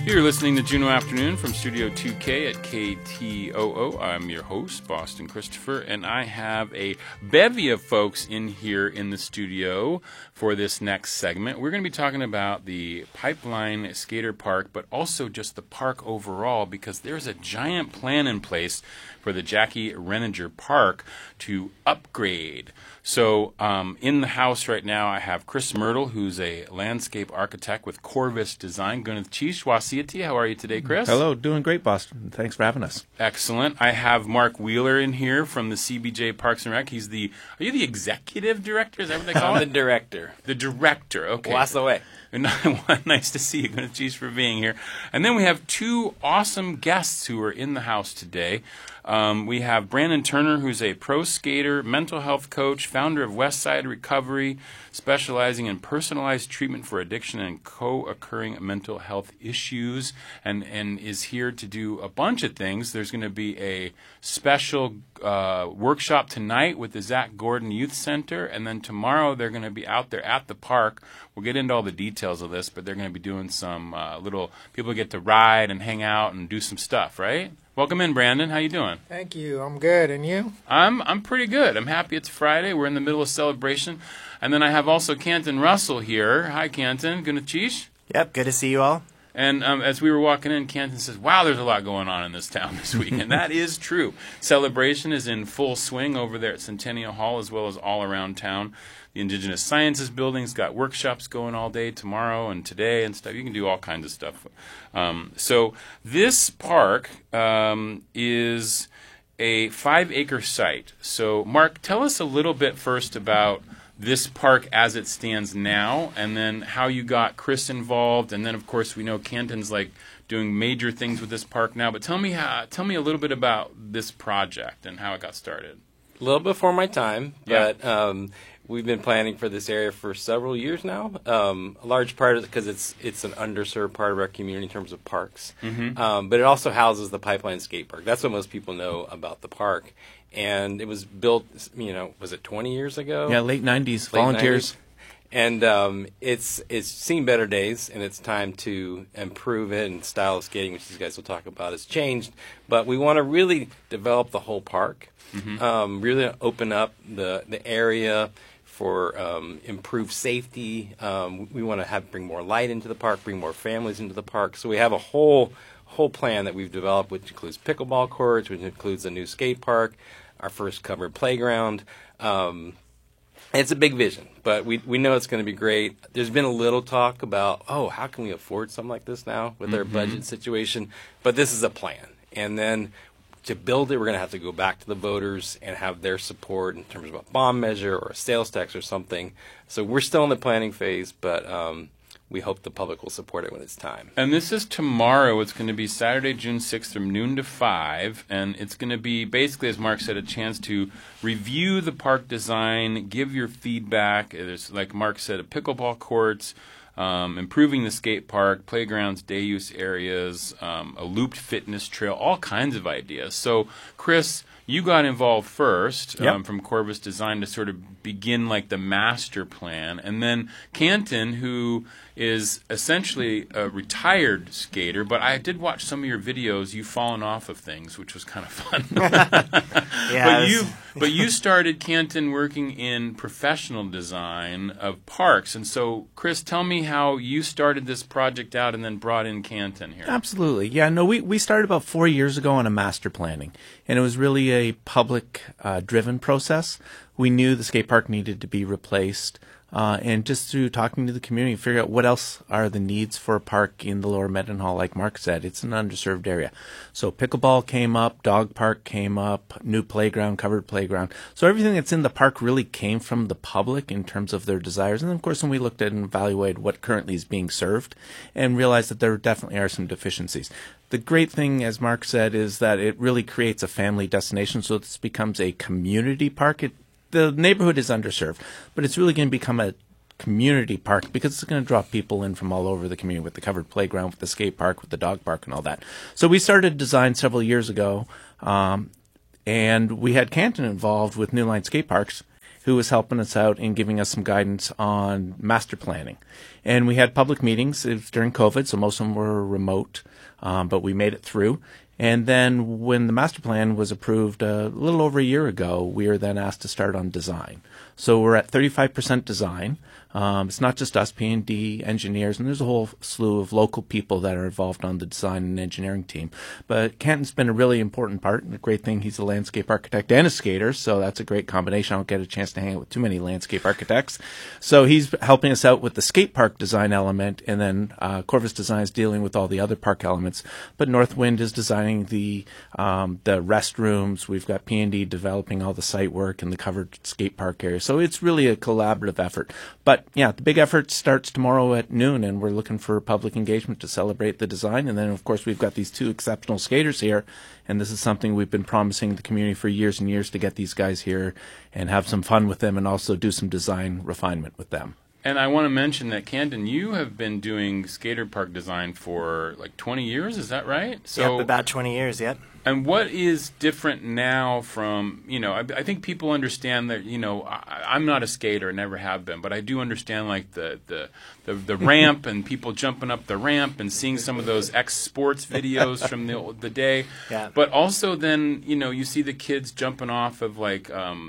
You're listening to Juneau Afternoon from Studio 2K at KTOO. I'm your host, Boston Christopher, and I have a bevy of folks in here in the studio for this next segment. We're going to be talking about the Pipeline Skater Park, but also just the park overall, because there's a giant plan in place for the Jackie Renninger Park to upgrade. So in the house right now, I have Chris Myrtle, who's a landscape architect with Corvus Design. How are you today, Chris? Hello, doing great, Boston. Thanks for having us. Excellent. I have Mark Wheeler in here from the CBJ Parks and Rec. Are you the executive director? Is that what they call it? I'm the director. The director, okay. Well, that's the way. Nice to see you. Thanks for being here. And then we have two awesome guests who are in the house today. We have Brandon Turner, who's a pro skater, mental health coach, founder of Westside Recovery, specializing in personalized treatment for addiction and co-occurring mental health issues, and is here to do a bunch of things. There's going to be a special workshop tonight with the Zach Gordon Youth Center, and then tomorrow they're going to be out there at the park. We'll get into all the details of this, but they're going to be doing some little, people get to ride and hang out and do some stuff, right? Welcome in, Brandon. How you doing? Thank you. I'm good. And you? I'm pretty good. I'm happy it's Friday. We're in the middle of celebration. And then I have also Canton Russell here. Hi, Canton. Gunachish? Yep, good to see you all. And as we were walking in, Canton says, wow, there's a lot going on in this town this week. And that is true. Celebration is in full swing over there at Centennial Hall as well as all around town. The Indigenous Sciences Building's got workshops going all day tomorrow and today and stuff. You can do all kinds of stuff. So this park is a 5-acre site. So, Mark, tell us a little bit first about this park as it stands now, and then how you got Chris involved, and then, of course, we know Canton's doing major things with this park now. But tell me a little bit about this project and how it got started. A little before my time, Yeah. but we've been planning for this area for several years now. A large part of it because it's an underserved part of our community in terms of parks, but it also houses the Pipeline Skate Park. That's what most people know about the park. And it was built, was it 20 years ago? Yeah, late 90s, Late volunteers. 90s. And it's seen better days, and it's time to improve it. And style of skating, which these guys will talk about, has changed. But we want to really develop the whole park, really open up the area for improved safety. We want to bring more light into the park, bring more families into the park. So we have a whole plan that we've developed, which includes pickleball courts, which includes a new skate park, our first covered playground. It's a big vision, but we know it's going to be great. There's been a little talk about, how can we afford something like this now with our budget situation? But this is a plan. And then to build it, we're going to have to go back to the voters and have their support in terms of a bond measure or a sales tax or something. So we're still in the planning phase, but we hope the public will support it when it's time. And this is tomorrow. It's going to be Saturday, June 6th from noon to 5. And it's going to be basically, as Mark said, a chance to review the park design, give your feedback. There's, like Mark said, a pickleball courts, improving the skate park, playgrounds, day use areas, a looped fitness trail, all kinds of ideas. So, Chris, you got involved first from Corvus Design to sort of begin the master plan. And then Canton, who is essentially a retired skater, but I did watch some of your videos. You've fallen off of things, which was kind of fun. But you started, Canton, working in professional design of parks. And so, Chris, tell me how you started this project out and then brought in Canton here. Absolutely. Yeah, no, we started about 4 years ago on a master planning, and it was really a public-driven process. We knew the skate park needed to be replaced, and just through talking to the community, figure out what else are the needs for a park in the Lower Mendenhall. Like Mark said, it's an underserved area. So pickleball came up, dog park came up, new playground, covered playground. So everything that's in the park really came from the public in terms of their desires. And then, of course, when we looked at and evaluated what currently is being served and realized that there definitely are some deficiencies. The great thing, as Mark said, is that it really creates a family destination, so this becomes a community park. The neighborhood is underserved, but it's really going to become a community park because it's going to draw people in from all over the community with the covered playground, with the skate park, with the dog park, and all that. So we started design several years ago, and we had Canton involved with New Line Skate Parks, who was helping us out and giving us some guidance on master planning. And we had public meetings. It was during COVID, so most of them were remote, but we made it through. And then when the master plan was approved a little over a year ago, we were then asked to start on design. So we're at 35% design. It's not just us, P&D engineers, and there's a whole slew of local people that are involved on the design and engineering team. But Kenton's been a really important part, and the great thing, he's a landscape architect and a skater, so that's a great combination. I don't get a chance to hang out with too many landscape architects. So he's helping us out with the skate park design element, and then Corvus Design is dealing with all the other park elements. But Northwind is designing the restrooms. We've got P&D developing all the site work and the covered skate park area. So it's really a collaborative effort. But yeah, the big effort starts tomorrow at noon, and we're looking for public engagement to celebrate the design. And then, of course, we've got these two exceptional skaters here, and this is something we've been promising the community for years and years, to get these guys here and have some fun with them and also do some design refinement with them. And I want to mention that, Camden, you have been doing skater park design for like 20 years, is that right? So, yep, about 20 years, yep. And what is different now from, I think people understand that, I'm not a skater, never have been, but I do understand like the ramp and people jumping up the ramp and seeing some of those ex-sports videos from the day. Yeah. But also then, you see the kids jumping off of like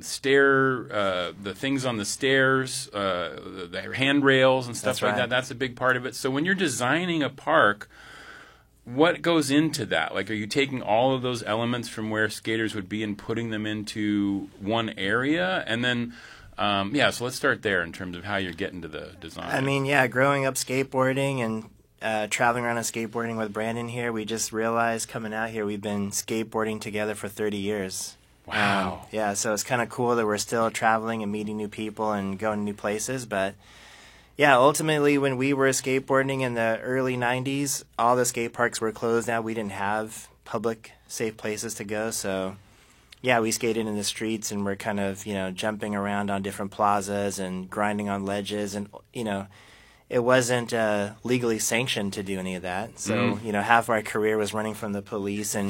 the things on the stairs, the handrails and stuff like that. That's a big part of it. So when you're designing a park, what goes into that? Like, are you taking all of those elements from where skaters would be and putting them into one area? And then, so let's start there in terms of how you're getting to the design. I mean, growing up skateboarding and traveling around and skateboarding with Brandon here, we just realized coming out here we've been skateboarding together for 30 years. Wow. So it's kind of cool that we're still traveling and meeting new people and going to new places, but yeah, ultimately, when we were skateboarding in the early 90s, all the skate parks were closed now. We didn't have public, safe places to go. So, yeah, we skated in the streets and we're kind of, jumping around on different plazas and grinding on ledges. And, it wasn't legally sanctioned to do any of that. So, half our career was running from the police. And,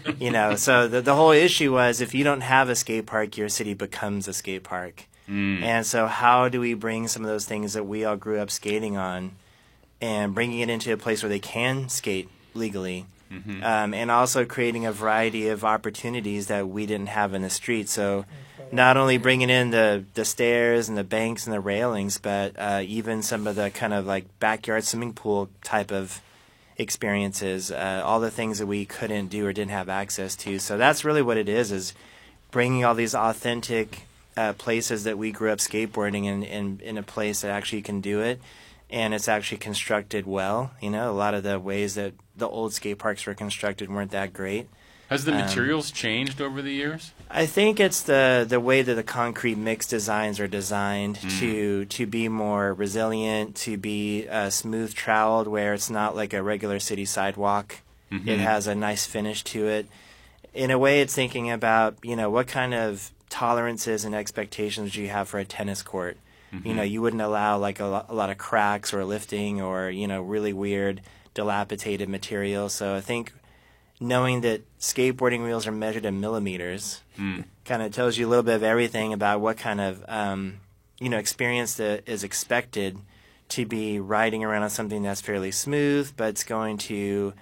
so the whole issue was if you don't have a skate park, your city becomes a skate park. And so how do we bring some of those things that we all grew up skating on and bringing it into a place where they can skate legally, and also creating a variety of opportunities that we didn't have in the street. So not only bringing in the stairs and the banks and the railings, but even some of the kind of like backyard swimming pool type of experiences, all the things that we couldn't do or didn't have access to. So that's really what it is bringing all these authentic places that we grew up skateboarding in a place that actually can do it, and it's actually constructed well. A lot of the ways that the old skate parks were constructed weren't that great. Has the materials changed over the years? I think it's the way that the concrete mix designs are designed to be more resilient, to be smooth troweled, where it's not like a regular city sidewalk. It has a nice finish to it. In a way, it's thinking about what kind of tolerances and expectations you have for a tennis court. You wouldn't allow like a lot of cracks or lifting or really weird dilapidated material. So I think knowing that skateboarding wheels are measured in millimeters kind of tells you a little bit of everything about what kind of experience that is expected to be riding around on something that's fairly smooth, but it's going to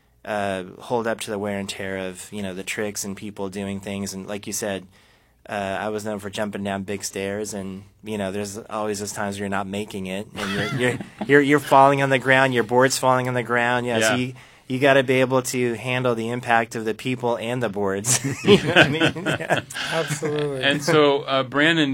hold up to the wear and tear of the tricks and people doing things. And like you said, I was known for jumping down big stairs, and there's always those times where you're not making it, and you're falling on the ground, your board's falling on the ground. So you got to be able to handle the impact of the people and the boards. You know what I mean? Yeah. Absolutely. And so, Brandon,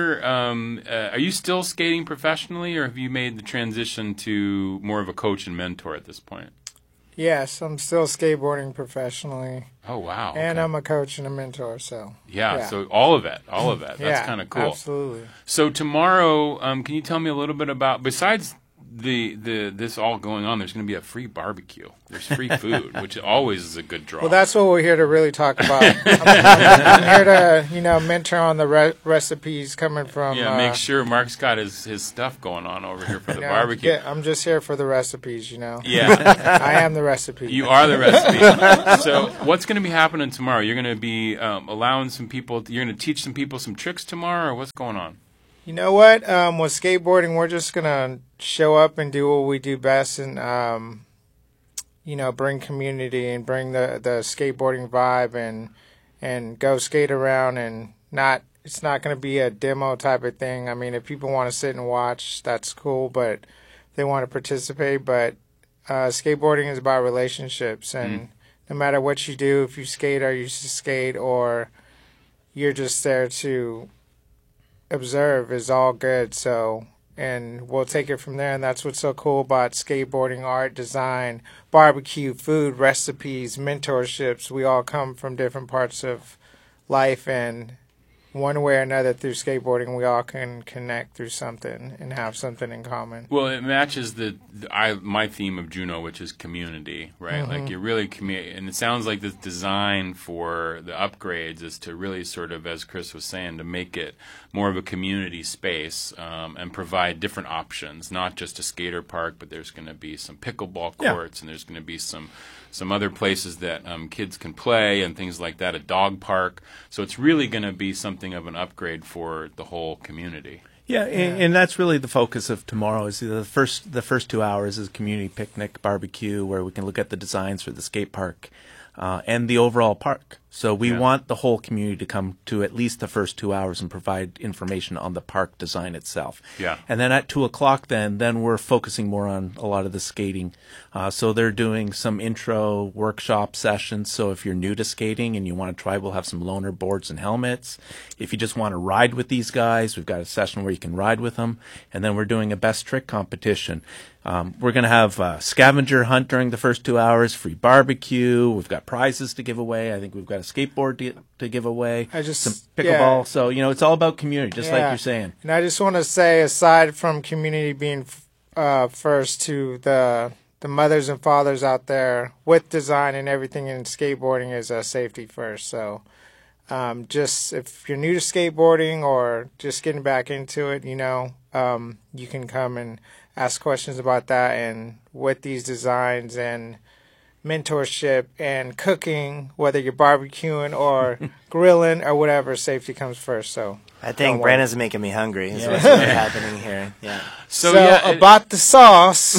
are you still skating professionally, or have you made the transition to more of a coach and mentor at this point? Yes, I'm still skateboarding professionally. Oh, wow. And okay. I'm a coach and a mentor, so. Yeah, so all of it. That's kind of cool. Absolutely. So tomorrow, can you tell me a little bit about, besides this all going on, there's going to be a free barbecue. There's free food, which always is a good draw. Well, that's what we're here to really talk about. I'm here to, mentor on the recipes coming from. Yeah, make sure Mark's got his stuff going on over here for the barbecue. Yeah, I'm just here for the recipes, Yeah. I am the recipe. You are the recipe. So what's going to be happening tomorrow? You're going to be allowing some people, you're going to teach some people some tricks tomorrow, or what's going on? You know what? With skateboarding, we're just going to show up and do what we do best and, bring community and bring the skateboarding vibe and go skate around and it's not going to be a demo type of thing. I mean, if people want to sit and watch, that's cool, but they want to participate. But skateboarding is about relationships, and no matter what you do, if you skate or you skate or you're just there to observe, is all good. So, and we'll take it from there, and that's what's so cool about skateboarding, art, design, barbecue, food, recipes, mentorships. We all come from different parts of life, and one way or another through skateboarding, we all can connect through something and have something in common. Well, it matches my theme of Juneau, which is community, right? Mm-hmm. Like you really and it sounds like the design for the upgrades is to really sort of, as Chris was saying, to make it more of a community space and provide different options, not just a skater park, but there's going to be some pickleball courts and there's going to be some other places that kids can play and things like that, a dog park. So it's really going to be something of an upgrade for the whole community. Yeah, and that's really the focus of tomorrow. Is the first 2 hours is community picnic barbecue, where we can look at the designs for the skate park and the overall park. So we want the whole community to come to at least the first 2 hours and provide information on the park design itself. Yeah. And then at 2:00, then we're focusing more on a lot of the skating. So they're doing some intro workshop sessions. So if you're new to skating and you want to try, we'll have some loaner boards and helmets. If you just want to ride with these guys, we've got a session where you can ride with them. And then we're doing a best trick competition. We're going to have a scavenger hunt during the first 2 hours, free barbecue. We've got prizes to give away. I think we've got a skateboard to give away, some pickleball. Yeah. So, it's all about community, just like you're saying. And I just want to say, aside from community being first, to the mothers and fathers out there with design and everything in skateboarding is safety first. So just if you're new to skateboarding or just getting back into it, you can come and ask questions about that. And with these designs and mentorship and cooking, whether you're barbecuing or grilling or whatever, safety comes first. So I think Brandon's making me hungry. Is what's happening here. Yeah. So about the sauce.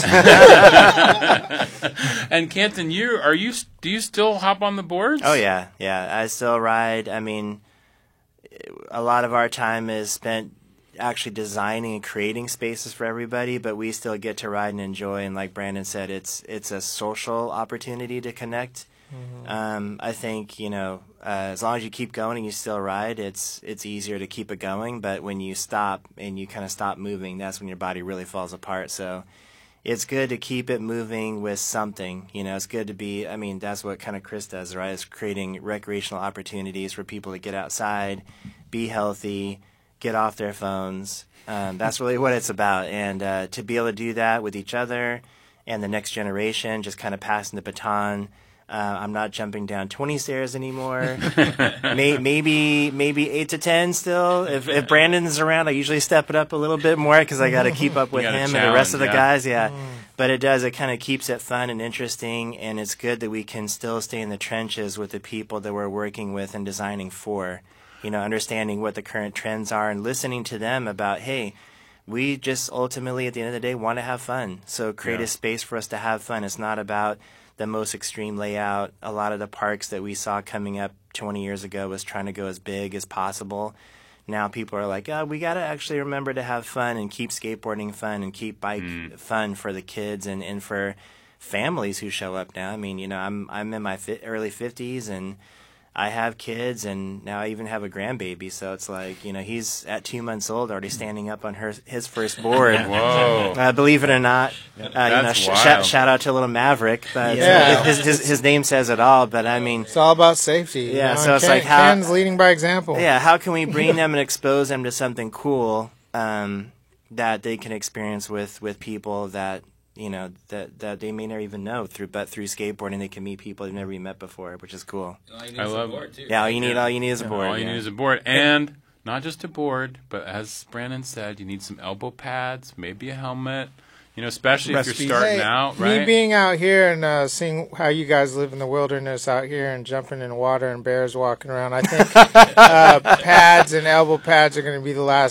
And Canton, do you still hop on the boards? Oh yeah. I still ride. I mean, a lot of our time is spent actually designing and creating spaces for everybody, but we still get to ride and enjoy. And like Brandon said, it's a social opportunity to connect. Mm-hmm. I think as long as you keep going and you still ride, it's easier to keep it going. But when you stop and you kind of stop moving, that's when your body really falls apart. So it's good to keep it moving with something. It's good to be. I mean, that's what kind of Chris does, right? Is creating recreational opportunities for people to get outside, be healthy, get off their phones. That's really what it's about. And to be able to do that with each other and the next generation, just kind of passing the baton. I'm not jumping down 20 stairs anymore. maybe 8 to 10 still. If Brandon's around, I usually step it up a little bit more because I got to keep up with him and the rest of the guys. Yeah. But it kind of keeps it fun and interesting, and it's good that we can still stay in the trenches with the people that we're working with and designing for. Understanding what the current trends are and listening to them about, hey, we just ultimately at the end of the day want to have fun. So create a space for us to have fun. It's not about the most extreme layout. A lot of the parks that we saw coming up 20 years ago was trying to go as big as possible. Now people are like, we got to actually remember to have fun and keep skateboarding fun and keep bike fun for the kids and for families who show up now. I mean, I'm in my early 50s and I have kids, and now I even have a grandbaby. So it's like, he's at 2 months old, already standing up on his first board. Whoa! Believe it or not, shout out to little Maverick. But his name says it all. But I mean, it's all about safety. Yeah. So it's like Ken's leading by example. Yeah. How can we bring them and expose them to something cool? that they can experience with people that that they may never even know through skateboarding they can meet people they've never even met before, which is cool. I love it. Yeah, all you need is a board. All you need is a board, and not just a board, but as Brandon said, you need some elbow pads, maybe a helmet. Especially if you're starting out, right? Me being out here and seeing how you guys live in the wilderness out here and jumping in water and bears walking around, I think pads and elbow pads are going to be the last